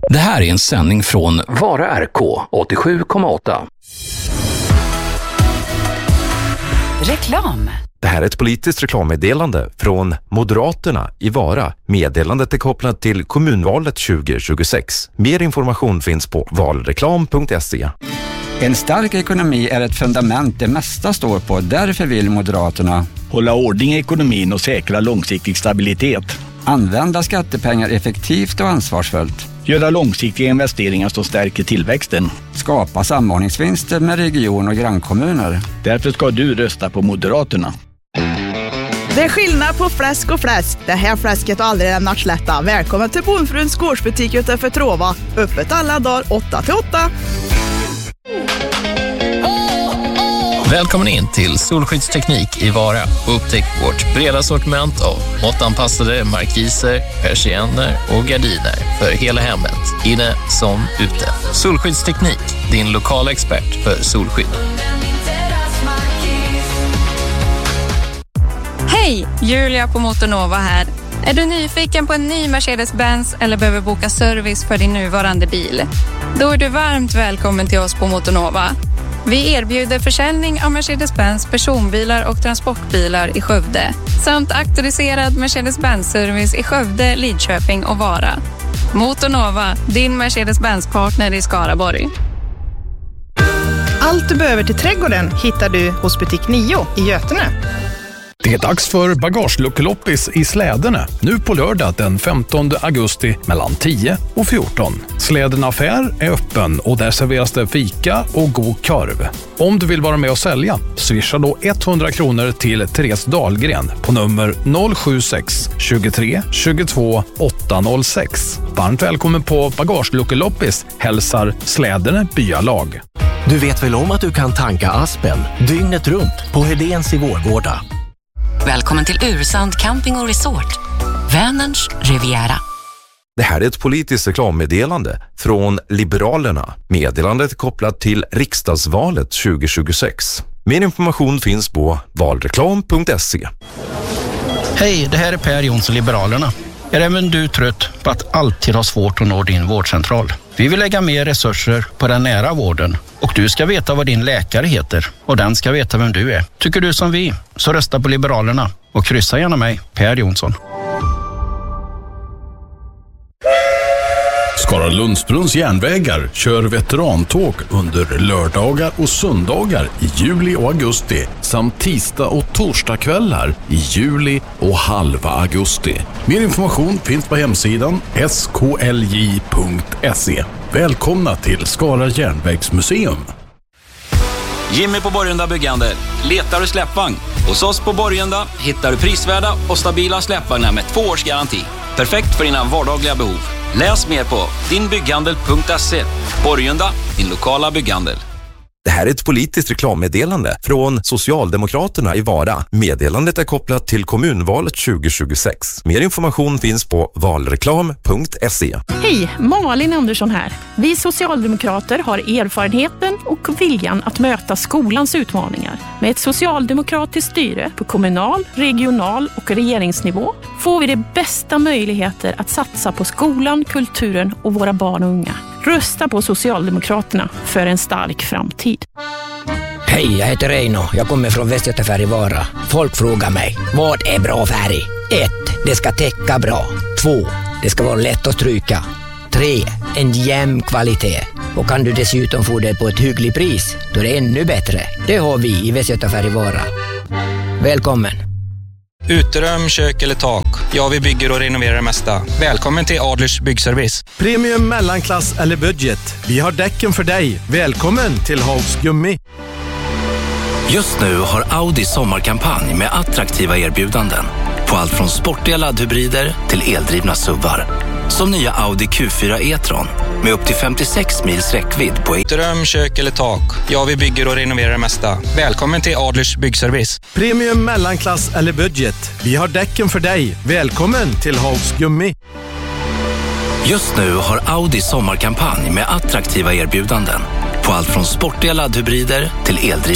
Det här är en sändning från Vara RK 87,8. Reklam. Det här är ett politiskt reklammeddelande från Moderaterna i Vara. Meddelandet är kopplat till kommunvalet 2026. Mer information finns på valreklam.se. En stark ekonomi är ett fundament det mesta står på. Därför vill Moderaterna hålla ordning i ekonomin och säkra långsiktig stabilitet. Använda skattepengar effektivt och ansvarsfullt. Göra långsiktiga investeringar som stärker tillväxten. Skapa samordningsvinster med region- och grannkommuner. Därför ska du rösta på Moderaterna. Det är skillnad på fläsk och fläsk. Det här fläsket har aldrig lämnat slätta. Välkommen till Bonfruns gårdsbutik utanför Trova. Öppet alla dagar 8-8. Välkommen in till Solskyddsteknik i Vara och upptäck vårt breda sortiment av måttanpassade markiser, persienner och gardiner för hela hemmet, inne som ute. Solskyddsteknik, din lokala expert för solskydd. Hej, Julia på Motornova här. Är du nyfiken på en ny Mercedes-Benz eller behöver boka service för din nuvarande bil? Då är du varmt välkommen till oss på Motornova. Vi erbjuder försäljning av Mercedes-Benz personbilar och transportbilar i Skövde samt auktoriserad Mercedes-Benz-service i Skövde, Lidköping och Vara. Motornova, din Mercedes-Benz-partner i Skaraborg. Allt du behöver till trädgården hittar du hos butik 9 i Götene. Det är dags för bagageluckeloppis i Slädene, nu på lördag den 15 augusti mellan 10 och 14. Slädene affär är öppen och där serveras det fika och god korv. Om du vill vara med och sälja, swisha då 100 kronor till Therese Dahlgren på nummer 076 23 22 806. Varmt välkommen på bagageluckeloppis, hälsar Slädene byalag. Du vet väl om att du kan tanka Aspen dygnet runt på Hedéns i Vårgårda? Välkommen till Ursand Camping och Resort. Vänerns Riviera. Det här är ett politiskt reklammeddelande från Liberalerna. Meddelandet är kopplat till riksdagsvalet 2026. Mer information finns på valreklam.se. Hej, det här är Per Jonsson, Liberalerna. Är även du trött på att alltid ha svårt att nå din vårdcentral? Vi vill lägga mer resurser på den nära vården. Och du ska veta vad din läkare heter. Och den ska veta vem du är. Tycker du som vi, så rösta på Liberalerna. Och kryssa gärna mig, Per Jonsson. Skara Lundsbrunns järnvägar kör veterantåg under lördagar och söndagar i juli och augusti samt tisdag och torsdagskvällar i juli och halva augusti. Mer information finns på hemsidan sklj.se. Välkomna till Skara järnvägsmuseum. Jimmy på Borgunda Byggande. Letar du släppvagn? Hos oss på Borgunda hittar du prisvärda och stabila släppvagnar med 2 års garanti. Perfekt för dina vardagliga behov. Läs mer på dinbygghandel.se. Borgunda, din lokala bygghandel. Det här är ett politiskt reklammeddelande från Socialdemokraterna i Vara. Meddelandet är kopplat till kommunvalet 2026. Mer information finns på valreklam.se. Hej, Malin Andersson här. Vi socialdemokrater har erfarenheten och viljan att möta skolans utmaningar. Med ett socialdemokratiskt styre på kommunal, regional och regeringsnivå får vi de bästa möjligheter att satsa på skolan, kulturen och våra barn och unga. Rösta på Socialdemokraterna för en stark framtid. Hej, jag heter Reino. Jag kommer från Västgötafärg i Vara. Folk frågar mig, vad är bra färg? 1. Det ska täcka bra. 2. Det ska vara lätt att stryka. 3. En jämn kvalitet. Och kan du dessutom få det på ett hyggligt pris, då är det ännu bättre. Det har vi i Västgötafärg i Vara. Välkommen! Uterum, kök eller tak. Ja, vi bygger och renoverar det mesta. Välkommen till Adlers Byggservice. Premium, mellanklass eller budget. Vi har däcken för dig. Välkommen till Hags Gummi. Just nu har Audi sommarkampanj med attraktiva erbjudanden på allt från sportiga laddhybrider till eldrivna SUVar. Som nya Audi Q4 e-tron med upp till 56 mils räckvidd på Uterum, kök eller tak. Ja, vi bygger och renoverar det mesta. Välkommen till Adlers Byggservice. Premium, mellanklass eller budget. Vi har däcken för dig. Välkommen till Hags Gummi. Just nu har Audi sommarkampanj med attraktiva erbjudanden på allt från sportiga laddhybrider till eldrivna